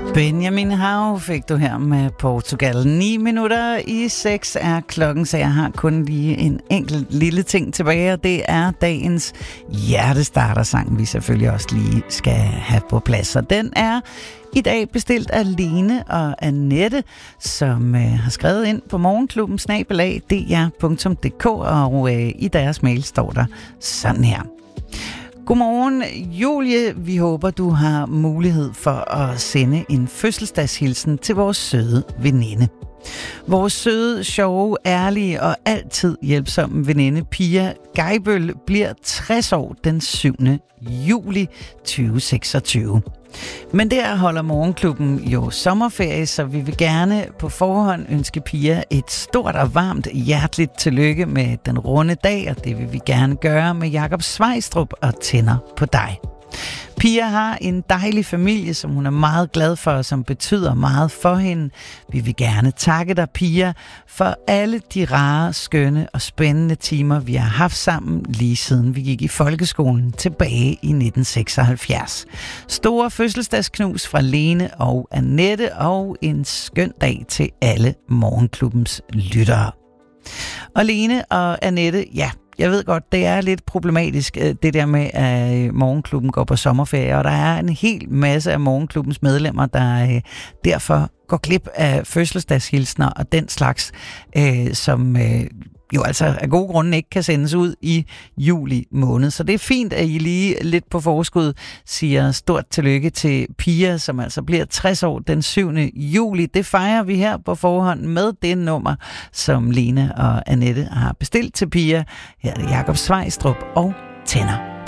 Benjamin Hav fik du her med Portugal. 9 minutter i 6 er klokken, så jeg har kun lige en enkelt lille ting tilbage, og det er dagens hjertestartersang, vi selvfølgelig også lige skal have på plads. Og den er i dag bestilt af Lene og Annette, som har skrevet ind på morgenklubben@dr.dk, og i deres mail står der sådan her. Godmorgen, Julie. Vi håber, du har mulighed for at sende en fødselsdagshilsen til vores søde veninde. Vores søde, sjove, ærlige og altid hjælpsomme veninde Pia Geibøl bliver 60 år den 7. juli 2026. Men der holder Morgenklubben jo sommerferie, så vi vil gerne på forhånd ønske Pia et stort og varmt hjerteligt tillykke med den runde dag, og det vil vi gerne gøre med Jakob Svejstrup og tænder på dig. Pia har en dejlig familie, som hun er meget glad for, og som betyder meget for hende. Vi vil gerne takke dig, Pia, for alle de rare, skønne og spændende timer, vi har haft sammen, lige siden vi gik i folkeskolen tilbage i 1976. Store fødselsdagsknus fra Lene og Annette, og en skøn dag til alle Morgenklubbens lyttere. Og Lene og Annette, ja, jeg ved godt, det er lidt problematisk, det der med, at Morgenklubben går på sommerferie, og der er en hel masse af Morgenklubbens medlemmer, der derfor går glip af fødselsdagshilsner og den slags, som jo altså af gode grunde ikke kan sendes ud i juli måned. Så det er fint, at I lige lidt på forskud siger stort tillykke til Pia, som altså bliver 60 år den 7. juli. Det fejrer vi her på forhånd med det nummer, som Lene og Annette har bestilt til Pia. Her er det Jakob Svejstrup og tænder